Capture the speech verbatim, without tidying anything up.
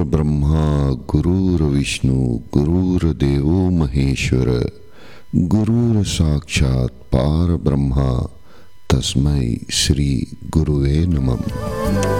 ब्रह्मा गुरुर्विष्णु गुरुर्देवो महेश्वर गुरुर साक्षात पार ब्रह्मा तस्मै श्री गुरुवे नमः।